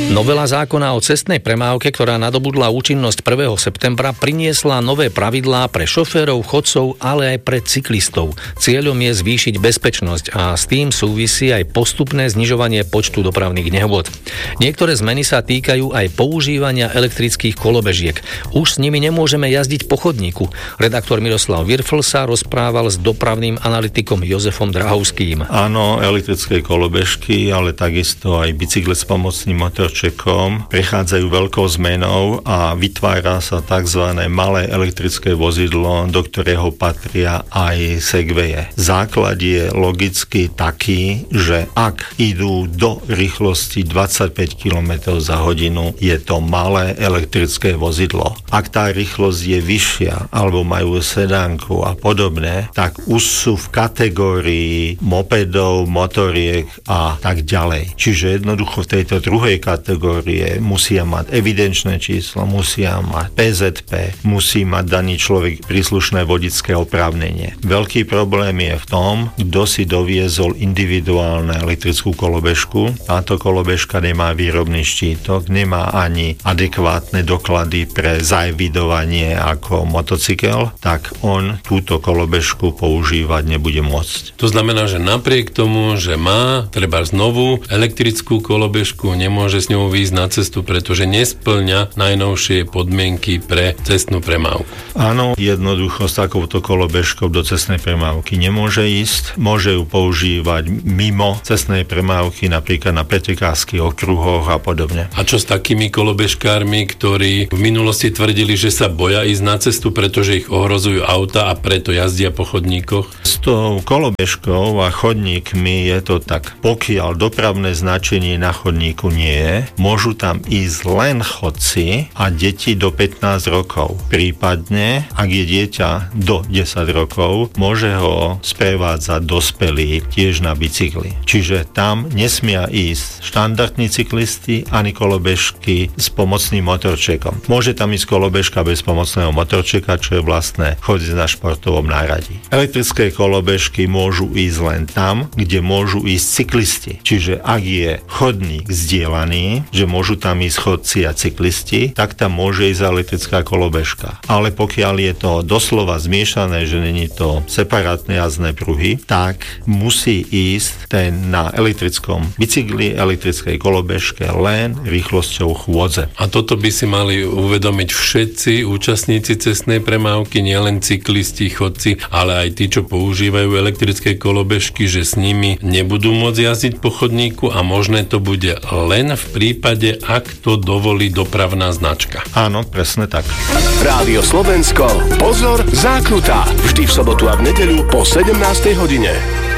Novela zákona o cestnej premávke, ktorá nadobudla účinnosť 1. septembra, priniesla nové pravidlá pre šoférov, chodcov, ale aj pre cyklistov. Cieľom je zvýšiť bezpečnosť a s tým súvisí aj postupné znižovanie počtu dopravných nehôd. Niektoré zmeny sa týkajú aj používania elektrických kolobežiek. Už s nimi nemôžeme jazdiť po chodníku. Redaktor Miroslav Virfl sa rozprával s dopravným analytikom Jozefom Drahovským. Áno, elektrické kolobežky, ale takisto aj bicykle s pomocným motorčekom prechádzajú veľkou zmenou a vytvára sa tzv. Malé elektrické vozidlo, do ktorého patria aj segwaye. Základ je logicky taký, že ak idú do rýchlosti 25 km za hodinu, je to malé elektrické vozidlo. Ak tá rýchlosť je vyššia, alebo majú sedánku a podobne, tak už sú v kategórii mopedov, motoriek a tak ďalej. Čiže jednoducho v tejto druhej kategórie musia mať evidenčné číslo, musia mať PZP, musí mať daný človek príslušné vodičské oprávnenie. Veľký problém je v tom, kto si doviezol individuálne elektrickú kolobežku. Táto kolobežka nemá výrobný štítok, nemá ani adekvátne doklady pre zaevidovanie ako motocykel, tak on túto kolobežku používať nebude môcť. To znamená, že napriek tomu, že má treba znovu elektrickú kolobežku, nemôže s ňou výjsť na cestu, pretože nesplňa najnovšie podmienky pre cestnú premávku. Áno, jednoducho s takouto kolobežkou do cestnej premávky nemôže ísť. Môže ju používať mimo cestnej premávky, napríklad na pretekárskych okruhoch a podobne. A čo s takými kolobežkármi, ktorí v minulosti tvrdili, že sa boja ísť na cestu, pretože ich ohrozujú auta a preto jazdia po chodníkoch? S tou kolobežkou a chodníkmi je to tak. Pokiaľ dopravné značenie na chodníku nie je, môžu tam ísť len chodci a deti do 15 rokov. Prípadne, ak je dieťa do 10 rokov, môže ho sprevádzať dospelý tiež na bicykli. Čiže tam nesmia ísť štandardní cyklisti ani kolobežky s pomocným motorčekom. Môže tam ísť kolobežka bez pomocného motorčeka, čo je vlastné chodiť na športovom náradí. Elektrické kolobežky môžu ísť len tam, kde môžu ísť cyklisti. Čiže ak je chodník zdieľaný, že môžu tam ísť chodci a cyklisti, tak tam môže ísť elektrická kolobežka. Ale pokiaľ je to doslova zmiešané, že není to separátne jazdné pruhy, tak musí ísť ten na elektrickom bicykli, elektrickej kolobežke len rýchlosťou chôdze. A toto by si mali uvedomiť všetci účastníci cestnej premávky, nielen cyklisti, chodci, ale aj tí, čo používajú elektrické kolobežky, že s nimi nebudú môcť jazdiť po chodníku a možné to bude len v prípade, ak to dovolí dopravná značka. Áno, presne tak. Rádio Slovensko. Pozor, zákruta. Vždy v sobotu a v nedeľu po 17. hodine.